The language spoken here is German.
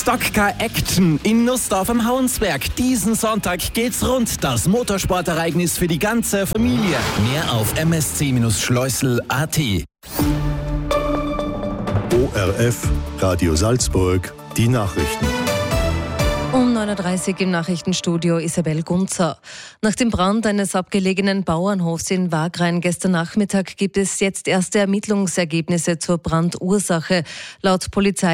Stockcar Action in Nussdorf am Hauensberg. Diesen Sonntag geht's rund. Das Motorsportereignis für die ganze Familie. Mehr auf msc-schleusel.at. ORF, Radio Salzburg, die Nachrichten. Um 9.30 Uhr im Nachrichtenstudio Isabel Gunzer. Nach dem Brand eines abgelegenen Bauernhofs in Wagrain gestern Nachmittag gibt es jetzt erste Ermittlungsergebnisse zur Brandursache. Laut Polizei